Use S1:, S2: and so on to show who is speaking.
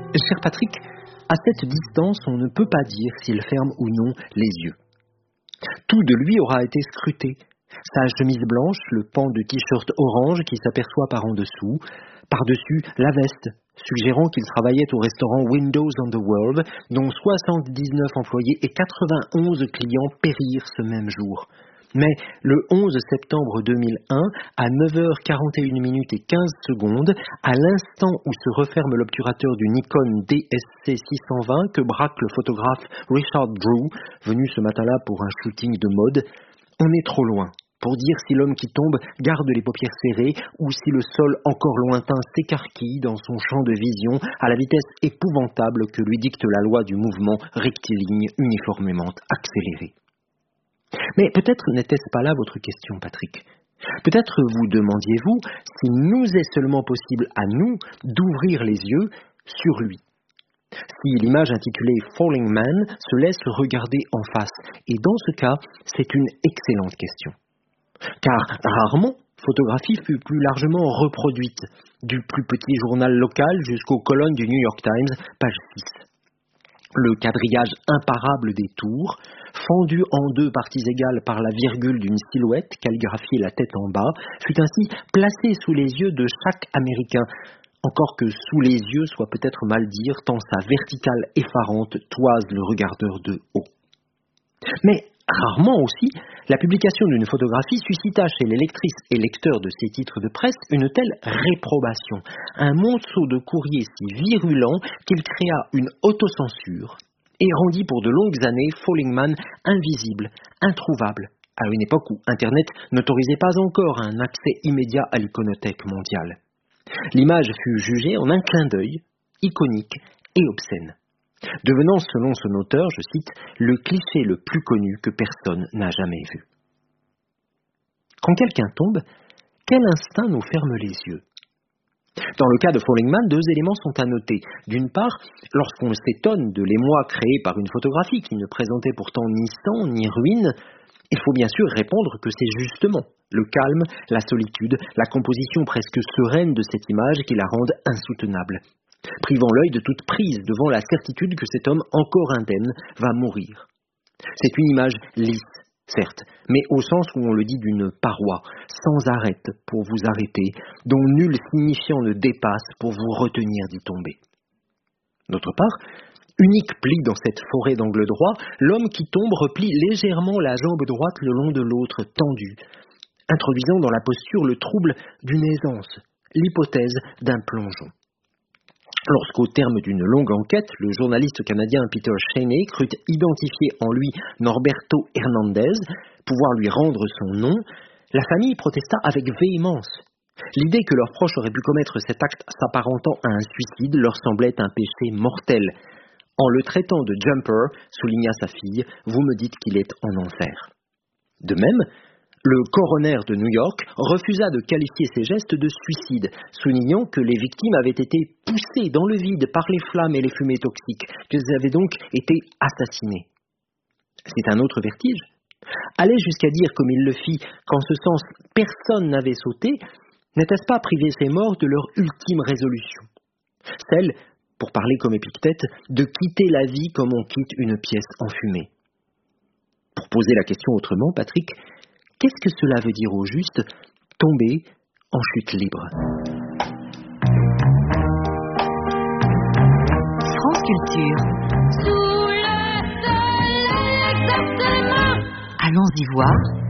S1: Cher Patrick, à cette distance, on ne peut pas dire s'il ferme ou non les yeux. Tout de lui aura été scruté. Sa chemise blanche, le pan de t-shirt orange qui s'aperçoit par en dessous, par-dessus la veste, suggérant qu'il travaillait au restaurant Windows on the World, dont 79 employés et 91 clients périrent ce même jour. Mais le 11 septembre 2001, à 9h41 et 15 secondes, à l'instant où se referme l'obturateur du Nikon DSC-620 que braque le photographe Richard Drew, venu ce matin-là pour un shooting de mode, on est trop loin pour dire si l'homme qui tombe garde les paupières serrées ou si le sol encore lointain s'écarquille dans son champ de vision à la vitesse épouvantable que lui dicte la loi du mouvement rectiligne uniformément accéléré. Mais peut-être n'était-ce pas là votre question, Patrick. Peut-être vous demandiez-vous s'il nous est seulement possible à nous d'ouvrir les yeux sur lui. Si l'image intitulée Falling Man se laisse regarder en face. Et dans ce cas, c'est une excellente question. Car rarement, photographie fut plus largement reproduite, du plus petit journal local jusqu'aux colonnes du New York Times, page 6. Le quadrillage imparable des tours, fendu en deux parties égales par la virgule d'une silhouette calligraphiée la tête en bas, fut ainsi placé sous les yeux de chaque Américain, encore que sous les yeux soit peut-être mal dire, tant sa verticale effarante toise le regardeur de haut. Mais rarement aussi, la publication d'une photographie suscita chez les lectrices et lecteurs de ces titres de presse une telle réprobation, un monceau de courriers si virulent qu'il créa une autocensure et rendit pour de longues années Falling Man invisible, introuvable, à une époque où Internet n'autorisait pas encore un accès immédiat à l'iconothèque mondiale. L'image fut jugée en un clin d'œil, iconique et obscène, devenant, selon son auteur, je cite, le cliché le plus connu que personne n'a jamais vu. Quand quelqu'un tombe, quel instinct nous ferme les yeux? Dans le cas de Falling Man, deux éléments sont à noter. D'une part, lorsqu'on s'étonne de l'émoi créé par une photographie qui ne présentait pourtant ni sang ni ruine, il faut bien sûr répondre que c'est justement le calme, la solitude, la composition presque sereine de cette image qui la rendent insoutenable, privant l'œil de toute prise devant la certitude que cet homme encore indemne va mourir. C'est une image lisse, certes, mais au sens où on le dit d'une paroi, sans arête pour vous arrêter, dont nul signifiant ne dépasse pour vous retenir d'y tomber. D'autre part, unique pli dans cette forêt d'angle droit, l'homme qui tombe replie légèrement la jambe droite le long de l'autre tendue, introduisant dans la posture le trouble d'une aisance, l'hypothèse d'un plongeon. Lorsqu'au terme d'une longue enquête, le journaliste canadien Peter Cheney crut identifier en lui Norberto Hernandez, pouvoir lui rendre son nom, la famille protesta avec véhémence. L'idée que leurs proches auraient pu commettre cet acte s'apparentant à un suicide leur semblait un péché mortel. En le traitant de jumper, souligna sa fille, vous me dites qu'il est en enfer. De même, le coroner de New York refusa de qualifier ces gestes de suicide, soulignant que les victimes avaient été poussées dans le vide par les flammes et les fumées toxiques, qu'elles avaient donc été assassinées. C'est un autre vertige. Aller jusqu'à dire, comme il le fit, qu'en ce sens personne n'avait sauté, n'était-ce pas priver ces morts de leur ultime résolution? Celle, pour parler comme Épictète, de quitter la vie comme on quitte une pièce enfumée. Pour poser la question autrement, Patrick, qu'est-ce que cela veut dire au juste, tomber en chute libre?
S2: France Culture.
S3: Sous le soleil exactement.
S2: Allons y voir.